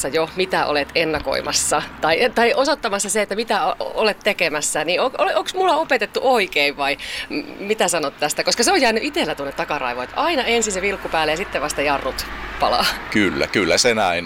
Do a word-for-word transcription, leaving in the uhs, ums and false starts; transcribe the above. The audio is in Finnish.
kertomassa jo, mitä olet ennakoimassa tai, tai osoittamassa se, että mitä olet tekemässä, niin on, onko mulla opetettu oikein vai mitä sanot tästä? Koska se on jäänyt itsellä tuonne takaraivoon, että aina ensin se vilkku päälle ja sitten vasta jarrut palaa. Kyllä, kyllä se näin